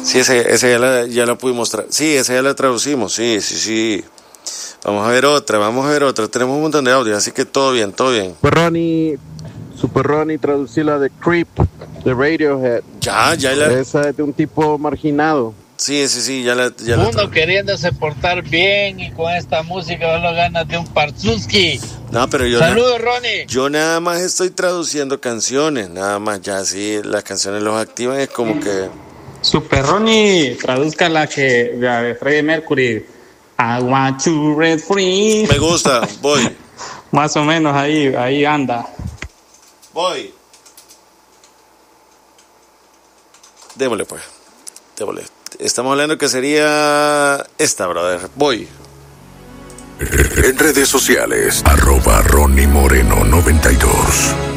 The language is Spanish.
Sí, ese ya la pudimos sí, esa ya la traducimos, sí. Vamos a ver otra. Tenemos un montón de audio, así que todo bien. Super Ronnie, traducí la de Creep, de Radiohead. Esa es de un tipo marginado. Sí, ya la uno queriéndose portar bien y con esta música solo ganas de un Parzuski. No, pero Saludos, Ronnie. Yo nada más estoy traduciendo canciones, nada más. Ya si las canciones los activan es como que... Super Ronnie, traduzca la de Freddie Mercury. I want to break free. Me gusta, voy. Más o menos ahí anda. Voy. Démosle. Estamos hablando que sería esta, brother. Voy. En redes sociales, @RonnieMoreno92.